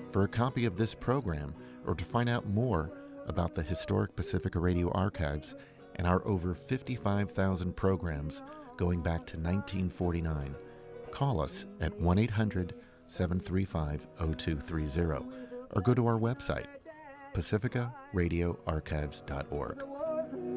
For a copy of this program or to find out more about the historic Pacifica Radio archives and our over 55,000 programs going back to 1949, call us at 1-800-735-0230 or go to our website, pacificaradioarchives.org.